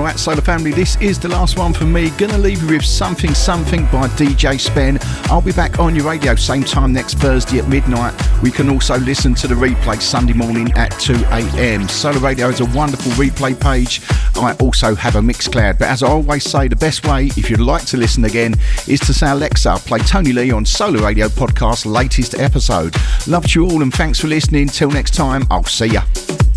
Alright, Solar Family, this is the last one from me. Gonna leave you with Something Something by DJ Spen. I'll be back on your radio same time next Thursday at midnight. We can also listen to the replay Sunday morning at 2 a.m. Solar Radio is a wonderful replay page. I also have a Mixcloud, but as I always say, the best way, if you'd like to listen again, is to say Alexa, play Tony Lee on Solar Radio Podcast latest episode. Love to you all and thanks for listening. Till next time, I'll see ya.